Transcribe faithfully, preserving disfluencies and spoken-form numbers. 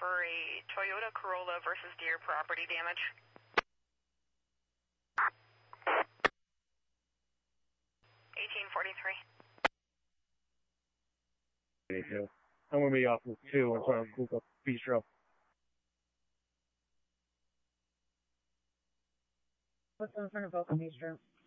for a Toyota Corolla versus Deere property damage. eighteen forty-three. I'm going to be off with two. I'm trying to cook up Bistro. What's in front of Welcome Bistro?